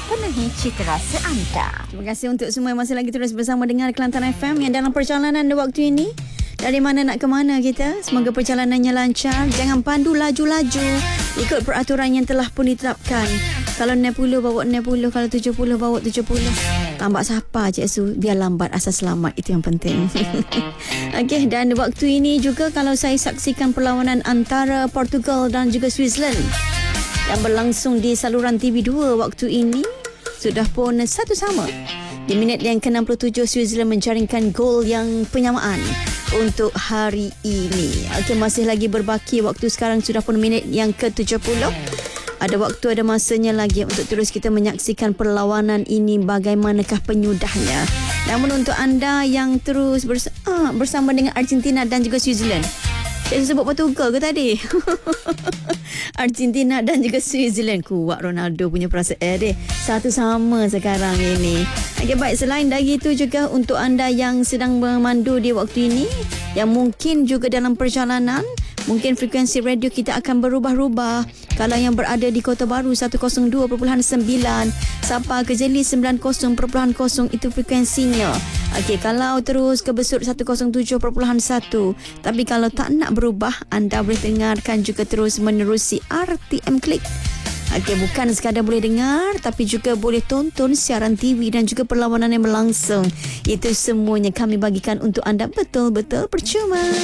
penuhi cita rasa anda. Terima kasih untuk semua yang masih lagi terus bersama dengan Kelantan FM yang dalam perjalanan waktu ini. Dari mana nak ke mana kita? Semoga perjalanannya lancar. Jangan pandu laju-laju. Ikut peraturan yang telah pun ditetapkan. Kalau 60 bawa 60, kalau 70 bawa 70. Lambat siapa Cik Su? Biar lambat asal selamat, itu yang penting. Okey, dan waktu ini juga kalau saya saksikan perlawanan antara Portugal dan juga Switzerland yang berlangsung di saluran TV2 waktu ini, sudah pun 1-1. Di minit yang ke-67 Switzerland menjaringkan gol yang penyamaan untuk hari ini. Okey, masih lagi berbaki waktu sekarang, sudah pun minit yang ke-70. Ada waktu, ada masanya lagi untuk terus kita menyaksikan perlawanan ini, bagaimanakah penyudahnya. Namun untuk anda yang terus bersama dengan Argentina dan juga Switzerland, saya sebut Portugal ke tadi? Argentina dan juga Switzerland. Kuat Ronaldo punya perasaan dia. Satu sama sekarang ini. Okay, baik, selain dari itu juga untuk anda yang sedang memandu di waktu ini, yang mungkin juga dalam perjalanan, mungkin frekuensi radio kita akan berubah-ubah. Kalau yang berada di Kota Baru 102.9, Sabah ke Jeli 90.0 itu frekuensinya. Okey, kalau terus ke Besut 107.1. Tapi kalau tak nak berubah, anda boleh dengarkan juga terus menerusi RTM Klik. Okey, bukan sekadar boleh dengar, tapi juga boleh tonton siaran TV dan juga perlawanan yang berlangsung. Itu semuanya kami bagikan untuk anda betul-betul percuma.